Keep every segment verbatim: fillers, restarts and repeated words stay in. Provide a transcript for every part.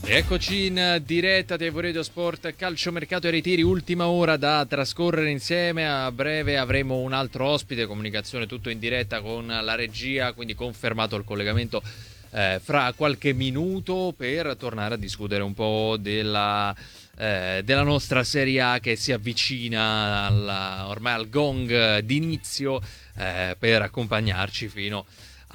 Eccoci in diretta T V Radio Sport, calciomercato e ritiri, ultima ora da trascorrere insieme. A breve avremo un altro ospite, comunicazione tutto in diretta con la regia, quindi confermato il collegamento eh, fra qualche minuto per tornare a discutere un po' della, eh, della nostra Serie A che si avvicina alla, ormai al gong d'inizio eh, per accompagnarci fino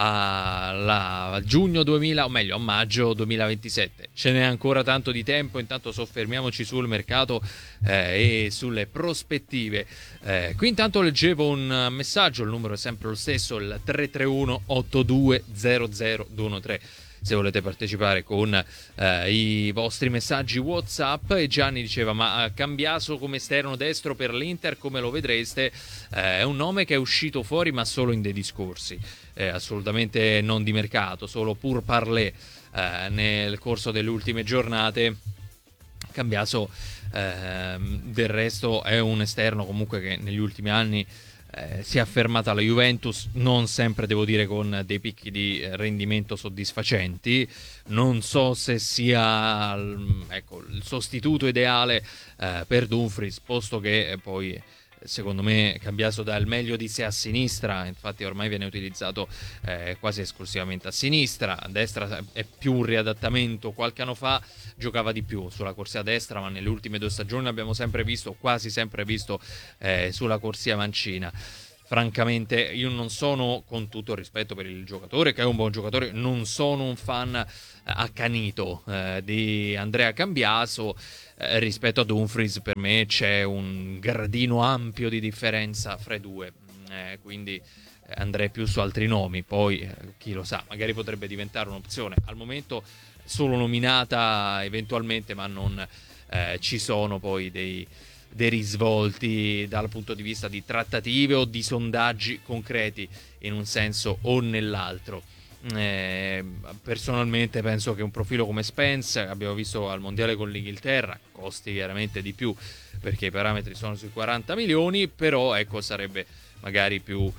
a giugno duemila, o meglio a maggio duemilaventisette. Ce n'è ancora tanto di tempo, intanto soffermiamoci sul mercato eh, e sulle prospettive. Eh, qui intanto leggevo un messaggio, il numero è sempre lo stesso, il tre tre uno otto due zero zero due uno tre. Se volete partecipare con eh, i vostri messaggi WhatsApp. E Gianni diceva: ma Cambiaso come esterno destro per l'Inter, come lo vedreste? Eh, è un nome che è uscito fuori ma solo in dei discorsi, eh, assolutamente non di mercato, solo pur parler eh, nel corso delle ultime giornate. Cambiaso eh, del resto è un esterno comunque che negli ultimi anni Eh, si è affermata la Juventus, non sempre devo dire con dei picchi di rendimento soddisfacenti. Non so se sia ecco, il sostituto ideale eh, per Dumfries, posto che eh, poi secondo me Cambiaso dà il meglio di sé a sinistra, infatti ormai viene utilizzato eh, quasi esclusivamente a sinistra. A destra è più un riadattamento, qualche anno fa giocava di più sulla corsia destra, ma nelle ultime due stagioni l'abbiamo sempre visto, quasi sempre visto eh, sulla corsia mancina. Francamente io non sono, con tutto il rispetto per il giocatore che è un buon giocatore, non sono un fan accanito eh, di Andrea Cambiaso. Eh, rispetto a Dumfries per me c'è un gradino ampio di differenza fra i due, eh, quindi eh, andrei più su altri nomi. Poi eh, chi lo sa, magari potrebbe diventare un'opzione, al momento solo nominata eventualmente, ma non eh, ci sono poi dei, dei risvolti dal punto di vista di trattative o di sondaggi concreti in un senso o nell'altro. Eh, personalmente penso che un profilo come Spence, abbiamo visto al mondiale con l'Inghilterra, costi chiaramente di più perché i parametri sono sui quaranta milioni, però ecco sarebbe magari più,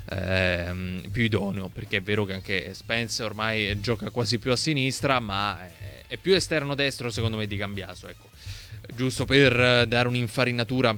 ehm, più idoneo, perché è vero che anche Spence ormai gioca quasi più a sinistra, ma è, è più esterno destro secondo me di Cambiaso, ecco, giusto per dare un'infarinatura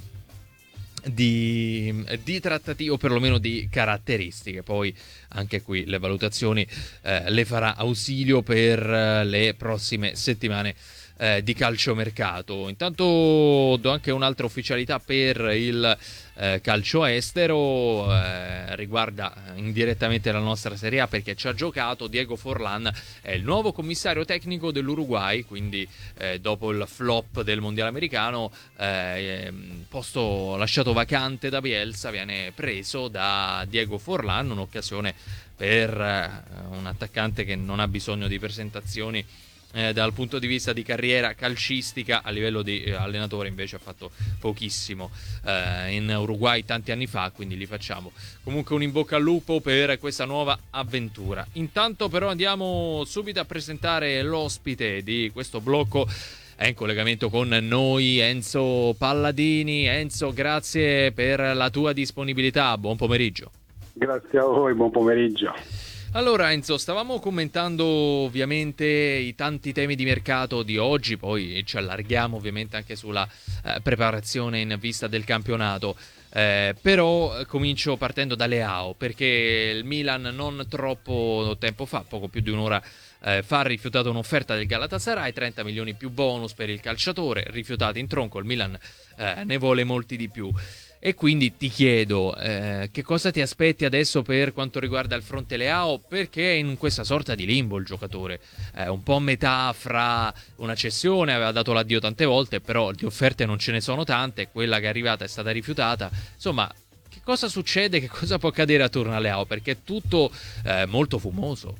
Di, di trattative o perlomeno di caratteristiche. Poi anche qui le valutazioni eh, le farà Ausilio per eh, le prossime settimane eh, di calciomercato. Intanto do anche un'altra ufficialità per il eh, calcio estero, eh, riguarda indirettamente la nostra Serie A perché ci ha giocato. Diego Forlán è il nuovo commissario tecnico dell'Uruguay, quindi eh, dopo il flop del mondiale americano, eh, posto lasciato vacante da Bielsa, viene preso da Diego Forlán, un'occasione per eh, un attaccante che non ha bisogno di presentazioni eh, dal punto di vista di carriera calcistica. A livello di eh, allenatore invece ha fatto pochissimo eh, in Uruguay tanti anni fa, quindi gli facciamo comunque un in bocca al lupo per questa nuova avventura. Intanto però andiamo subito a presentare l'ospite di questo blocco. È in collegamento con noi Enzo Palladini. Enzo, grazie per la tua disponibilità, buon pomeriggio. Grazie a voi, buon pomeriggio. Allora Enzo, stavamo commentando ovviamente i tanti temi di mercato di oggi, poi ci allarghiamo ovviamente anche sulla eh, preparazione in vista del campionato. Eh, però comincio partendo da Leao, perché il Milan non troppo tempo fa, poco più di un'ora eh, fa, ha rifiutato un'offerta del Galatasaray, trenta milioni più bonus per il calciatore, rifiutati in tronco. Il Milan eh, ne vuole molti di più. E quindi ti chiedo, eh, che cosa ti aspetti adesso per quanto riguarda il fronte Leao, perché è in questa sorta di limbo il giocatore, eh, un po' a metà fra una cessione, aveva dato l'addio tante volte, però di offerte non ce ne sono tante, quella che è arrivata è stata rifiutata. Insomma, che cosa succede, che cosa può accadere attorno a Leao, perché è tutto eh, molto fumoso.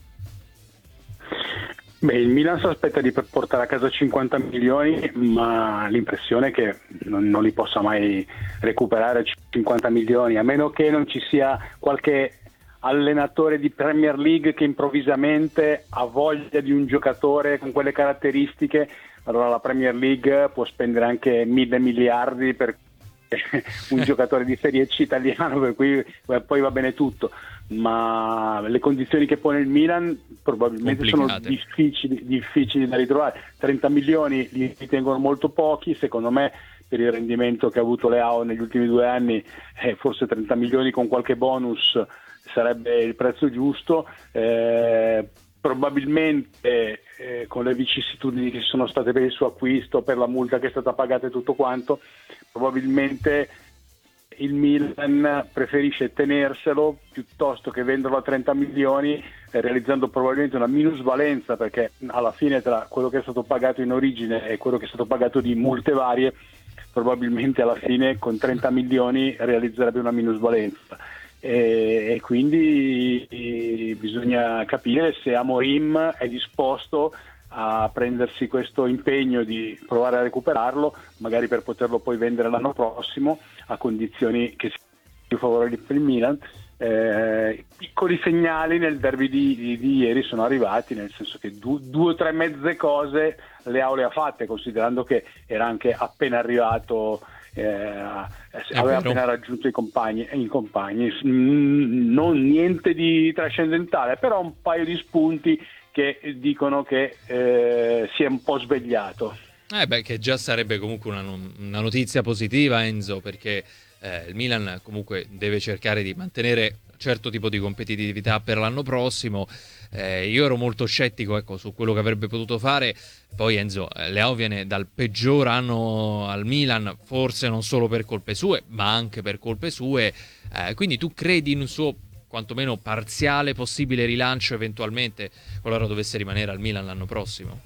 Beh, il Milan si aspetta di portare a casa cinquanta milioni, ma l'impressione è che non, non li possa mai recuperare cinquanta milioni, a meno che non ci sia qualche allenatore di Premier League che improvvisamente ha voglia di un giocatore con quelle caratteristiche. Allora la Premier League può spendere anche mille miliardi per un giocatore di Serie C italiano, per cui poi va bene tutto. ma le condizioni che pone il Milan probabilmente sono difficili, difficili da ritrovare. trenta milioni li ritengono molto pochi, secondo me per il rendimento che ha avuto Leao negli ultimi due anni eh, forse trenta milioni con qualche bonus sarebbe il prezzo giusto. Eh, probabilmente eh, con le vicissitudini che ci sono state per il suo acquisto, per la multa che è stata pagata e tutto quanto, probabilmente il Milan preferisce tenerselo piuttosto che venderlo a trenta milioni, eh, realizzando probabilmente una minusvalenza, perché alla fine tra quello che è stato pagato in origine e quello che è stato pagato di multe varie, probabilmente alla fine con trenta milioni realizzerebbe una minusvalenza. E, e quindi e, bisogna capire se Amorim è disposto a prendersi questo impegno di provare a recuperarlo, magari per poterlo poi vendere l'anno prossimo a condizioni che siano più favorevoli per il Milan. Eh, piccoli segnali nel derby di, di, di ieri sono arrivati, nel senso che du, due o tre mezze cose Leao le ha fatte, considerando che era anche appena arrivato, eh, aveva appena raggiunto i compagni, i compagni. Non niente di trascendentale, però un paio di spunti che dicono che eh, si è un po' svegliato. Eh beh, che già sarebbe comunque una, una notizia positiva, Enzo, perché eh, il Milan comunque deve cercare di mantenere un certo tipo di competitività per l'anno prossimo. Eh, io ero molto scettico, ecco, su quello che avrebbe potuto fare. Poi Enzo, eh, Leao viene dal peggior anno al Milan, forse non solo per colpe sue, ma anche per colpe sue. Eh, quindi tu credi in un suo quantomeno parziale possibile rilancio eventualmente qualora dovesse rimanere al Milan l'anno prossimo?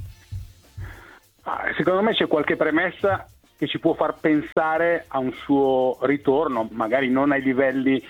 Ah, secondo me c'è qualche premessa che ci può far pensare a un suo ritorno, magari non ai livelli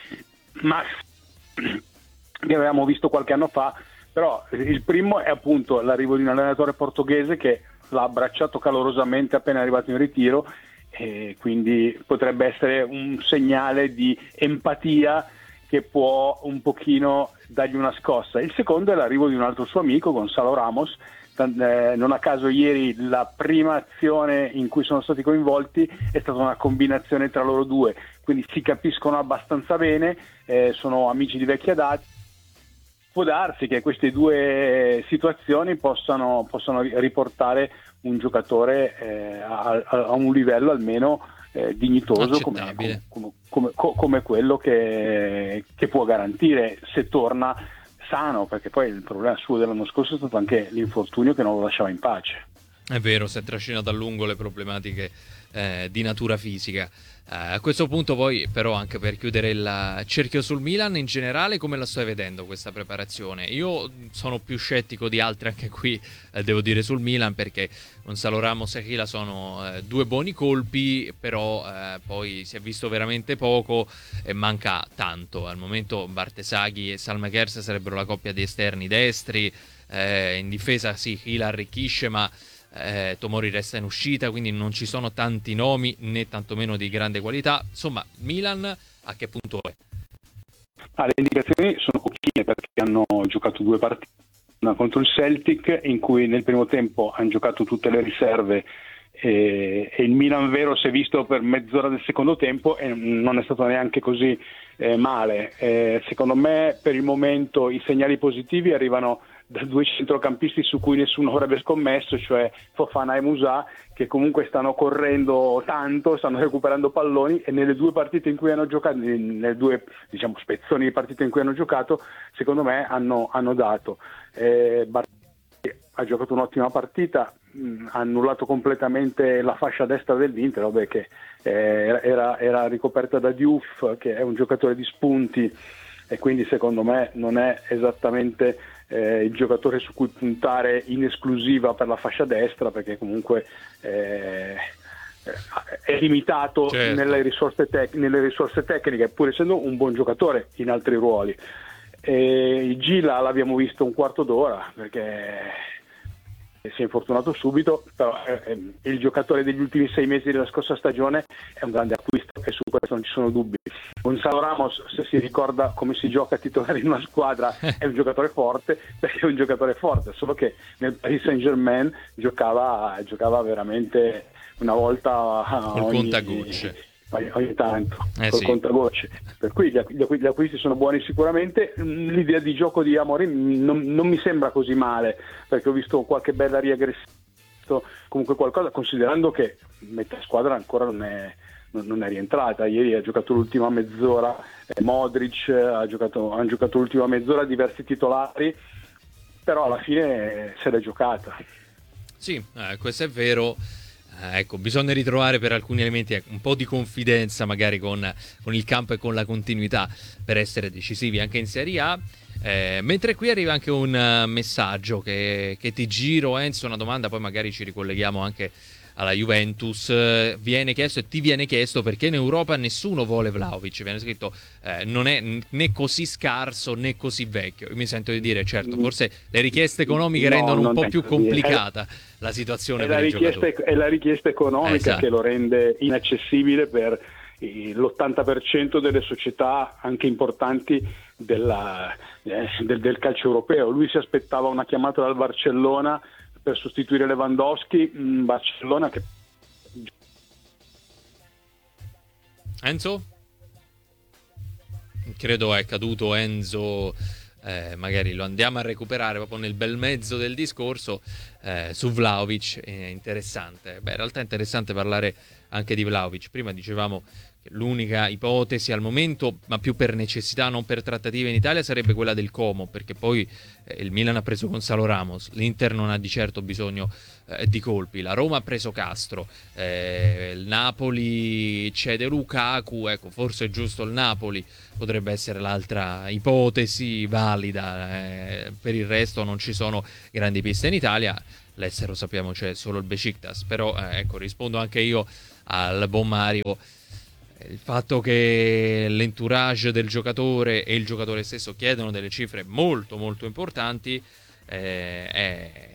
massimi che avevamo visto qualche anno fa, però il primo è appunto l'arrivo di un allenatore portoghese che l'ha abbracciato calorosamente appena arrivato in ritiro, e quindi potrebbe essere un segnale di empatia che può un pochino dargli una scossa. Il secondo è l'arrivo di un altro suo amico, Gonzalo Ramos. Eh, non a caso ieri la prima azione in cui sono stati coinvolti è stata una combinazione tra loro due, quindi si capiscono abbastanza bene, eh, sono amici di vecchia data. Può darsi che queste due situazioni possano, possano riportare un giocatore eh, a, a un livello almeno eh, dignitoso come, come, come, come quello che, che può garantire se torna sano, perché poi il problema suo dell'anno scorso è stato anche l'infortunio che non lo lasciava in pace. È vero, si è trascinato a lungo le problematiche eh, di natura fisica. Eh, a questo punto poi però, anche per chiudere il cerchio sul Milan, in generale come la stai vedendo questa preparazione? Io sono più scettico di altri anche qui, eh, devo dire, sul Milan, perché Gonzalo Ramos e Achila sono eh, due buoni colpi, però eh, poi si è visto veramente poco e manca tanto. Al momento Bartesaghi e Salmakers sarebbero la coppia di esterni destri, eh, in difesa sì, Achila arricchisce, ma Eh, Tomori resta in uscita, quindi non ci sono tanti nomi né tantomeno di grande qualità. Insomma, Milan a che punto è? Ah, le indicazioni sono pochine, perché hanno giocato due partite, una contro il Celtic in cui nel primo tempo hanno giocato tutte le riserve e, e il Milan vero si è visto per mezz'ora del secondo tempo e non è stato neanche così eh, male. Eh, secondo me per il momento i segnali positivi arrivano da due centrocampisti su cui nessuno avrebbe scommesso, cioè Fofana e Musà, che comunque stanno correndo tanto, stanno recuperando palloni, e nelle due partite in cui hanno giocato, nelle due diciamo spezzoni di partite in cui hanno giocato, secondo me hanno, hanno dato. Eh, ha giocato un'ottima partita, mh, ha annullato completamente la fascia destra dell'Inter, vabbè, che eh, era, era ricoperta da Diouf, che è un giocatore di spunti, e quindi secondo me non è esattamente eh, il giocatore su cui puntare in esclusiva per la fascia destra, perché comunque eh, è limitato, certo, nelle risorse, tec- nelle risorse tecniche, pur essendo un buon giocatore in altri ruoli. E Gila l'abbiamo visto un quarto d'ora perché si è infortunato subito, però eh, il giocatore degli ultimi sei mesi della scorsa stagione è un grande acquisto e su questo non ci sono dubbi. Gonzalo Ramos, se si ricorda come si gioca a titolare in una squadra, è un giocatore forte, perché è un giocatore forte, solo che nel Paris Saint-Germain giocava, giocava veramente una volta col ogni, contagocce. ogni, ogni tanto, eh col sì. contagocce. Per cui gli, acqu- gli acquisti sono buoni sicuramente. L'idea di gioco di Amorim non, non mi sembra così male, perché ho visto qualche bella riaggressione, comunque qualcosa, considerando che metà squadra ancora non è, non, non è rientrata. Ieri ha giocato l'ultima mezz'ora, eh, Modric ha giocato, hanno giocato l'ultima mezz'ora diversi titolari, però alla fine se l'è giocata. Sì, eh, questo è vero. Eh, ecco, bisogna ritrovare per alcuni elementi ecco, un po' di confidenza magari con, con il campo e con la continuità per essere decisivi anche in Serie A. Eh, mentre qui arriva anche un uh, messaggio che, che ti giro, Enzo, una domanda, poi magari ci ricolleghiamo anche alla Juventus. Eh, viene chiesto e ti viene chiesto perché in Europa nessuno vuole Vlahovic. Viene scritto eh, non è né così scarso né così vecchio. Io mi sento di dire, certo, forse le richieste economiche No, rendono un non po' è più così. complicata la situazione È per la, il richiesta, giocatore. è la richiesta economica Esatto. che lo rende inaccessibile per eh, l'ottanta per cento delle società anche importanti della, eh, del, del calcio europeo. Lui si aspettava una chiamata dal Barcellona per sostituire Lewandowski, mh, Barcellona che... Enzo? Credo è caduto Enzo, eh, magari lo andiamo a recuperare proprio nel bel mezzo del discorso eh, su Vlahovic. È interessante, beh in realtà è interessante parlare anche di Vlahovic. Prima dicevamo che l'unica ipotesi al momento, ma più per necessità non per trattative in Italia, sarebbe quella del Como, perché poi eh, il Milan ha preso Gonzalo Ramos, l'Inter non ha di certo bisogno eh, di colpi, la Roma ha preso Castro, eh, il Napoli cede Lukaku, ecco forse è giusto il Napoli, potrebbe essere l'altra ipotesi valida, eh, per il resto non ci sono grandi piste in Italia. L'estero sappiamo c'è solo il Besiktas, però eh, ecco rispondo anche io al buon Mario. Il fatto che l'entourage del giocatore e il giocatore stesso chiedono delle cifre molto molto importanti eh, è,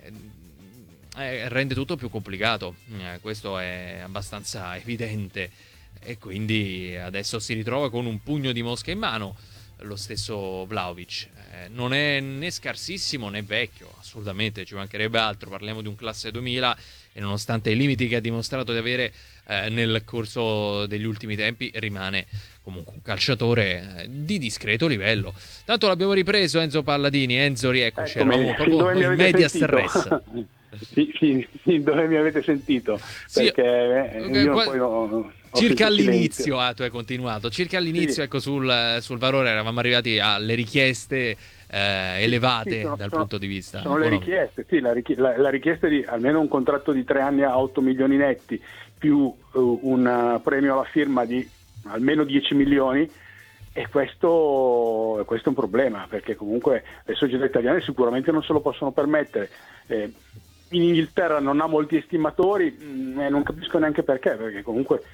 è, rende tutto più complicato, eh, questo è abbastanza evidente, e quindi adesso si ritrova con un pugno di mosche in mano lo stesso Vlahovic. Eh, non è né scarsissimo né vecchio, assolutamente, ci mancherebbe altro, parliamo di un classe duemila e nonostante i limiti che ha dimostrato di avere eh, nel corso degli ultimi tempi rimane comunque un calciatore eh, di discreto livello. Tanto l'abbiamo ripreso Enzo Palladini. Enzo, rieccoci, Eccomi, eravamo fin dove mi proprio in avete media sentito? stress. Sì, sì, sì, dove mi avete sentito? Sì, Perché eh, okay, io qua- poi ho, ho circa sentito all'inizio silenzio. ah, tu hai continuato circa all'inizio Sì. ecco sul, sul valore eravamo arrivati alle richieste eh, elevate Sì, sono, dal sono- punto di vista sono le economico. richieste, sì, la, richie- la- la richiesta di almeno un contratto di tre anni a otto milioni netti più eh, un eh, premio alla firma di almeno dieci milioni, e questo, questo è un problema, perché comunque le società italiane sicuramente non se lo possono permettere. Eh, in Inghilterra non ha molti estimatori mh, e non capisco neanche perché, perché comunque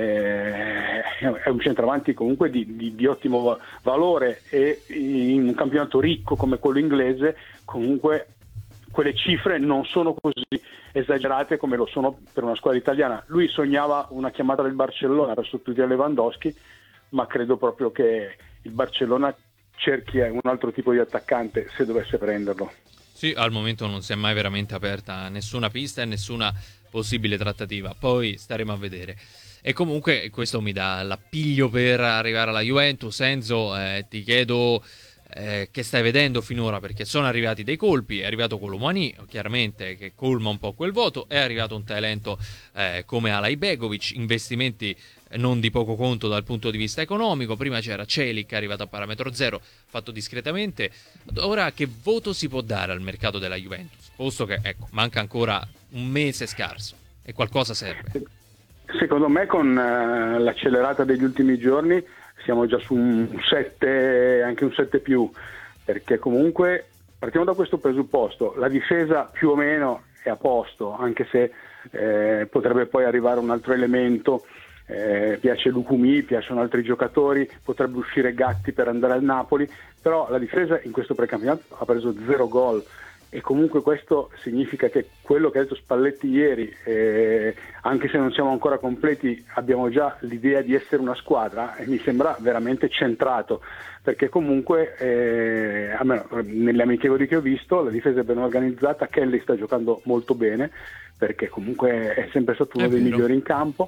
eh, è un centravanti comunque di, di, di ottimo va- valore, e in un campionato ricco come quello inglese comunque quelle cifre non sono così esagerate come lo sono per una squadra italiana. Lui sognava una chiamata del Barcellona per sostituire Lewandowski, ma credo proprio che il Barcellona cerchi un altro tipo di attaccante se dovesse prenderlo. Sì, al momento non si è mai veramente aperta nessuna pista e nessuna possibile trattativa, poi staremo a vedere. E comunque questo mi dà l'appiglio per arrivare alla Juventus. Enzo, eh, ti chiedo eh, che stai vedendo finora, perché sono arrivati dei colpi, è arrivato Colomani, chiaramente, che colma un po' quel voto, è arrivato un talento eh, come Alay Begovic, investimenti non di poco conto dal punto di vista economico. Prima c'era Celik, arrivato a parametro zero, fatto discretamente. Ora che voto si può dare al mercato della Juventus, posto che ecco manca ancora un mese scarso e qualcosa serve? Secondo me con uh, l'accelerata degli ultimi giorni siamo già su un sette, anche un sette più, perché comunque partiamo da questo presupposto: la difesa più o meno è a posto, anche se eh, potrebbe poi arrivare un altro elemento. Eh, piace Lukumi, piacciono altri giocatori, potrebbe uscire Gatti per andare al Napoli, però la difesa in questo precampionato ha preso zero gol, e comunque questo significa che quello che ha detto Spalletti ieri, eh, anche se non siamo ancora completi, abbiamo già l'idea di essere una squadra, e mi sembra veramente centrato, perché comunque eh, almeno nelle amichevoli che ho visto la difesa è ben organizzata. Kelly sta giocando molto bene, perché comunque è sempre stato uno È dei vero. migliori in campo.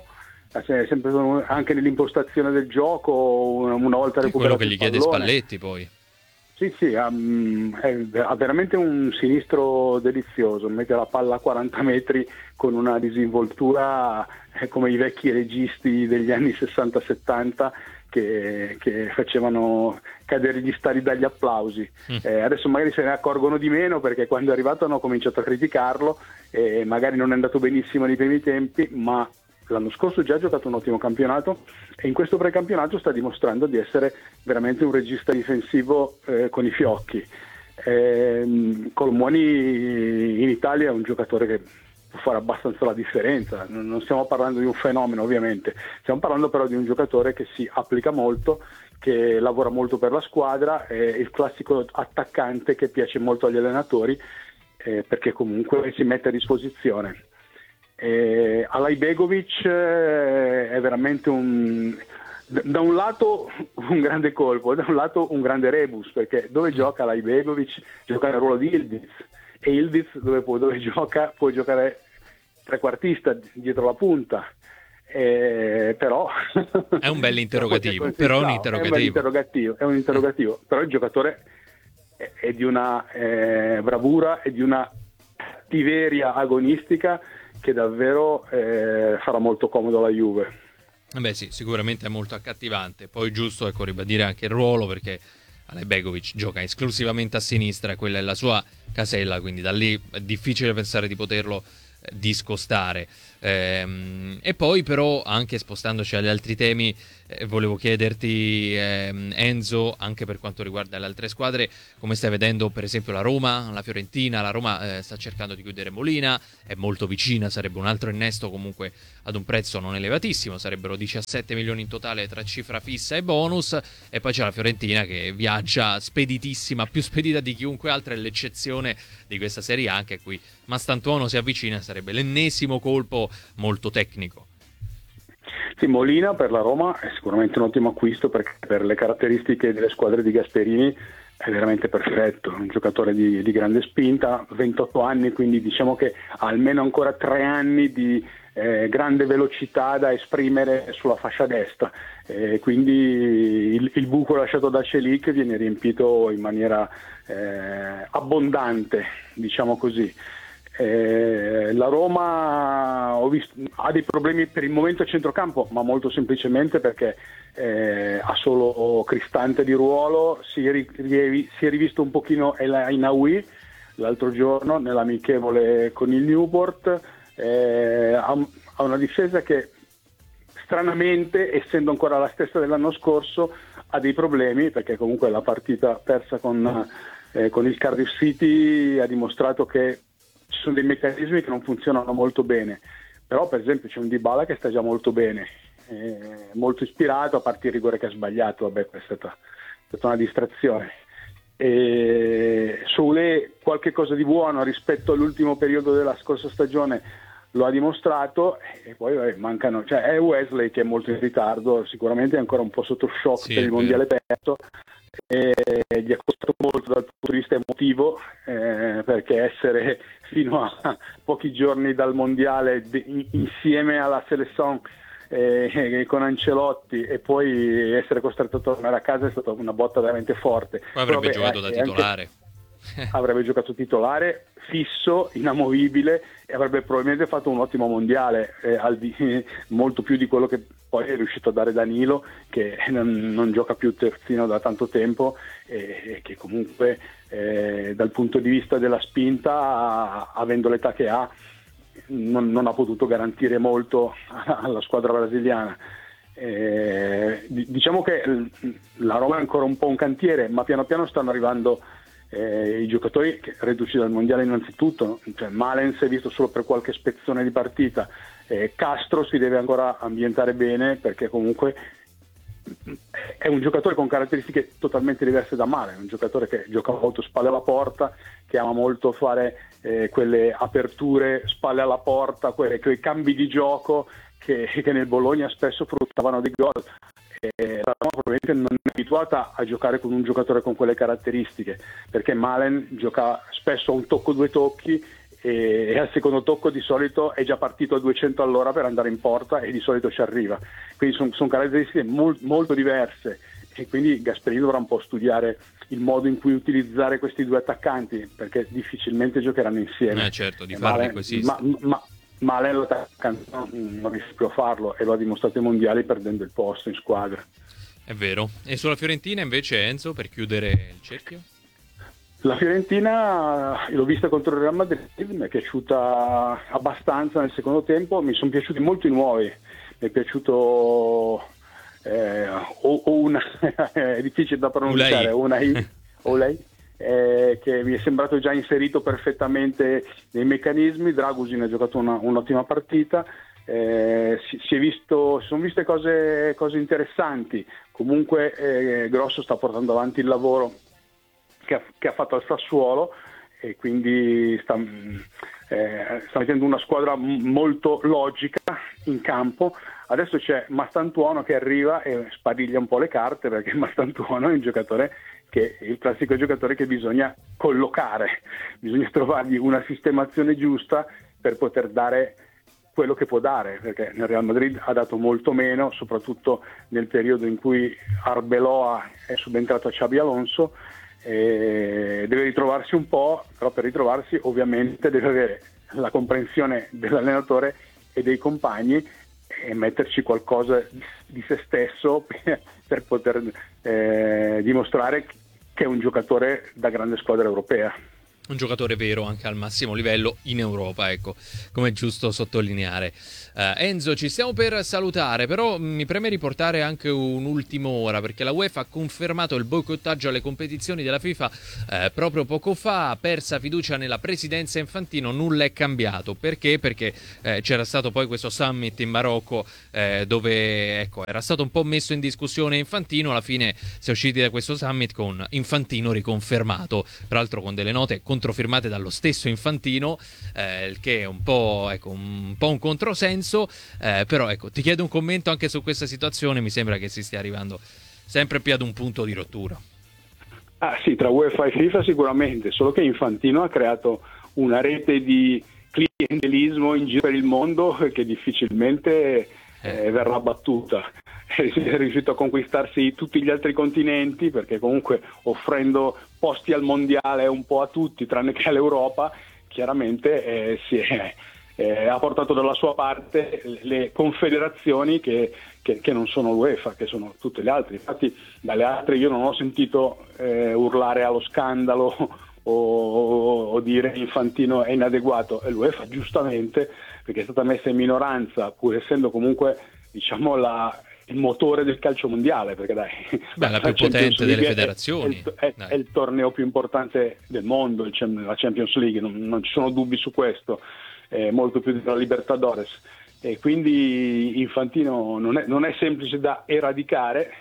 è sempre anche nell'impostazione del gioco, una, una volta recuperato quello che gli chiede pallone. Spalletti poi. Sì, sì, um, è, ha veramente un sinistro delizioso, mette la palla a quaranta metri con una disinvoltura eh, come i vecchi registi degli anni sessanta settanta che, che facevano cadere gli stadi dagli applausi. Mm. Eh, adesso magari se ne accorgono di meno perché quando è arrivato hanno cominciato a criticarlo e magari non è andato benissimo nei primi tempi, ma l'anno scorso già ha giocato un ottimo campionato e in questo precampionato sta dimostrando di essere veramente un regista difensivo eh, con i fiocchi. Eh, Colomoni in Italia è un giocatore che può fare abbastanza la differenza, non stiamo parlando di un fenomeno ovviamente, stiamo parlando però di un giocatore che si applica molto, che lavora molto per la squadra, è il classico attaccante che piace molto agli allenatori eh, perché comunque si mette a disposizione. Eh, Alajbegovic eh, è veramente un, da un lato un grande colpo, da un lato un grande rebus, perché dove gioca Alajbegovic gioca nel ruolo di Ildiz e Ildiz dove, può, dove gioca può giocare trequartista dietro la punta, eh, però è un bel interrogativo, però è un interrogativo. È un interrogativo, è un interrogativo. Però il giocatore è, è di una eh, bravura e di una cattiveria agonistica che davvero eh, farà molto comodo alla Juve. Beh sì, sicuramente è molto accattivante. Poi giusto, ecco, ribadire anche il ruolo, perché Alajbegovic gioca esclusivamente a sinistra, quella è la sua casella, quindi da lì è difficile pensare di poterlo eh, discostare. Ehm, e poi però, anche spostandoci agli altri temi, eh, volevo chiederti ehm, Enzo, anche per quanto riguarda le altre squadre, come stai vedendo per esempio la Roma, la Fiorentina. La Roma eh, sta cercando di chiudere Molina, è molto vicina, sarebbe un altro innesto comunque ad un prezzo non elevatissimo, sarebbero diciassette milioni in totale tra cifra fissa e bonus, e poi c'è la Fiorentina che viaggia speditissima, più spedita di chiunque altra, è l'eccezione di questa Serie A, anche qui Mastantuono si avvicina, sarebbe l'ennesimo colpo molto tecnico. Sì, Molina per la Roma è sicuramente un ottimo acquisto perché per le caratteristiche delle squadre di Gasperini è veramente perfetto, un giocatore di, di grande spinta, ventotto anni, quindi diciamo che ha almeno ancora tre anni di eh, grande velocità da esprimere sulla fascia destra, eh, quindi il, il buco lasciato da Celik viene riempito in maniera eh, abbondante, diciamo così. Eh, la Roma ho visto, ha dei problemi per il momento a centrocampo, ma molto semplicemente perché eh, ha solo Cristante di ruolo. Si è, ri, si è rivisto un pochino El Ainaoui l'altro giorno nell'amichevole con il Newport, eh, ha, ha una difesa che stranamente, essendo ancora la stessa dell'anno scorso, ha dei problemi perché comunque la partita persa con, eh, con il Cardiff City ha dimostrato che ci sono dei meccanismi che non funzionano molto bene, però per esempio c'è un Dybala che sta già molto bene, eh, molto ispirato, a parte il rigore che ha sbagliato, vabbè, questa è stata, è stata una distrazione. E Soulé qualche cosa di buono rispetto all'ultimo periodo della scorsa stagione lo ha dimostrato, e poi vabbè, mancano, cioè è Wesley che è molto in ritardo, sicuramente è ancora un po' sotto shock sì, per il mondiale perso, e gli è costato molto dal punto di vista emotivo, eh, perché essere fino a pochi giorni dal mondiale de- insieme alla selezione eh, con Ancelotti e poi essere costretto a tornare a casa è stata una botta veramente forte. Poi avrebbe Però, giocato beh, da titolare anche, avrebbe giocato titolare fisso, inamovibile, e avrebbe probabilmente fatto un ottimo mondiale, eh, al di, molto più di quello che poi è riuscito a dare Danilo, che non, non gioca più terzino da tanto tempo e, e che comunque eh, dal punto di vista della spinta, avendo l'età che ha, non, non ha potuto garantire molto alla squadra brasiliana. Eh, diciamo che la Roma è ancora un po' un cantiere, ma piano piano stanno arrivando eh, i giocatori che, reduci dal mondiale innanzitutto, cioè Malen si è visto solo per qualche spezzone di partita, eh, Castro si deve ancora ambientare bene perché comunque è un giocatore con caratteristiche totalmente diverse da Malen, un giocatore che gioca molto spalle alla porta, che ama molto fare eh, quelle aperture spalle alla porta, quelle, quei cambi di gioco che, che nel Bologna spesso fruttavano dei gol. Eh, la Roma probabilmente non è abituata a giocare con un giocatore con quelle caratteristiche, perché Malen gioca spesso a un tocco, due tocchi, e, e al secondo tocco di solito è già partito a duecento all'ora per andare in porta e di solito ci arriva. Quindi sono son caratteristiche molt, molto diverse, e quindi Gasperini dovrà un po' studiare il modo in cui utilizzare questi due attaccanti, perché difficilmente giocheranno insieme. Eh certo, di farli così. Ma, ma, ma Allen l'attaccante non riesce più a farlo, e lo ha dimostrato ai mondiali perdendo il posto in squadra. È vero. E sulla Fiorentina invece, Enzo, per chiudere il cerchio? La Fiorentina l'ho vista contro il Real Madrid, mi è piaciuta abbastanza nel secondo tempo, mi sono piaciuti molto i nuovi, mi è piaciuto eh, o, o una è difficile da pronunciare, una o lei eh, che mi è sembrato già inserito perfettamente nei meccanismi. Dragusin ha giocato una, un'ottima partita. Eh, si, si, è visto, si sono viste cose, cose interessanti. Comunque eh, Grosso sta portando avanti il lavoro che ha, che ha fatto al Sassuolo, e quindi sta, eh, sta mettendo una squadra m- molto logica in campo. Adesso c'è Mastantuono che arriva e spariglia un po' le carte, perché Mastantuono è un giocatore che è il classico giocatore che bisogna collocare, bisogna trovargli una sistemazione giusta per poter dare quello che può dare, perché nel Real Madrid ha dato molto meno, soprattutto nel periodo in cui Arbeloa è subentrato a Xabi Alonso. E deve ritrovarsi un po', però per ritrovarsi ovviamente deve avere la comprensione dell'allenatore e dei compagni, e metterci qualcosa di se stesso per, per poter eh, dimostrare che è un giocatore da grande squadra europea. Un giocatore vero anche al massimo livello in Europa, ecco, come è giusto sottolineare. Uh, Enzo, ci stiamo per salutare, però mi preme riportare anche un'ultima ora, perché la UEFA ha confermato il boicottaggio alle competizioni della FIFA eh, proprio poco fa, ha persa fiducia nella presidenza Infantino, nulla è cambiato. Perché? Perché eh, c'era stato poi questo summit in Marocco eh, dove ecco, era stato un po' messo in discussione Infantino, alla fine si è usciti da questo summit con Infantino riconfermato, peraltro con delle note controfirmate dallo stesso Infantino, eh, che è un po', ecco, un po' un controsenso, eh, però ecco, ti chiedo un commento anche su questa situazione. Mi sembra che si stia arrivando sempre più ad un punto di rottura. Ah sì, tra UEFA e FIFA sicuramente, solo che Infantino ha creato una rete di clientelismo in giro per il mondo che difficilmente eh, verrà battuta. È riuscito a conquistarsi tutti gli altri continenti, perché comunque offrendo posti al mondiale un po' a tutti tranne che all'Europa, chiaramente eh, si è, eh, ha portato dalla sua parte le confederazioni che, che, che non sono l'UEFA, che sono tutte le altre. Infatti dalle altre io non ho sentito eh, urlare allo scandalo o, o dire Infantino è inadeguato, e l'UEFA giustamente, perché è stata messa in minoranza, pur essendo comunque diciamo la il motore del calcio mondiale, perché dai, beh, la più potente delle federazioni, è, è, è, è il torneo più importante del mondo, il, la Champions League, non, non ci sono dubbi su questo, è molto più della Libertadores, e quindi Infantino non è, non è semplice da eradicare.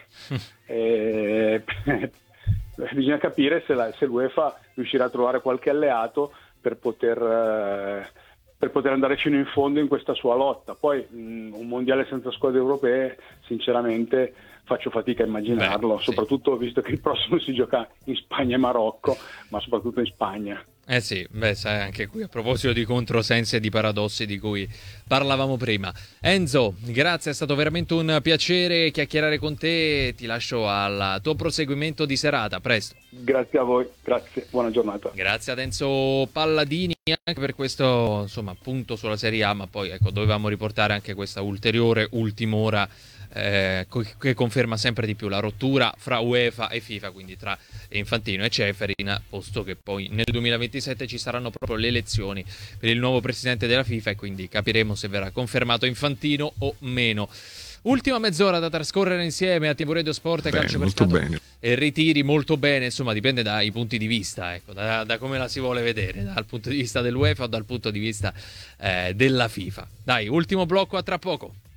eh, bisogna capire se, la, se l'UEFA riuscirà a trovare qualche alleato per poter eh, per poter andare fino in fondo in questa sua lotta. Poi mh, un mondiale senza squadre europee, sinceramente faccio fatica a immaginarlo. Beh, soprattutto sì, visto che il prossimo si gioca in Spagna e Marocco, ma soprattutto in Spagna. Eh sì, beh, sai, anche qui a proposito di controsensi e di paradossi di cui parlavamo prima. Enzo, grazie, è stato veramente un piacere chiacchierare con te, ti lascio al tuo proseguimento di serata, a presto. Grazie a voi, grazie, buona giornata. Grazie ad Enzo Palladini anche per questo, insomma, punto sulla Serie A, ma poi ecco, dovevamo riportare anche questa ulteriore ultima ora eh, che conferma sempre di più la rottura fra UEFA e FIFA, quindi tra Infantino e Ceferin, posto che poi nel duemilaventisette ci saranno proprio le elezioni per il nuovo presidente della FIFA, e quindi capiremo se verrà confermato Infantino o meno. Ultima mezz'ora da trascorrere insieme a T V Radio Sport e Calcio Mercato e ritiri molto bene, insomma dipende dai punti di vista, ecco, da, da come la si vuole vedere, dal punto di vista dell'UEFA o dal punto di vista eh, della FIFA. Dai, ultimo blocco, a tra poco.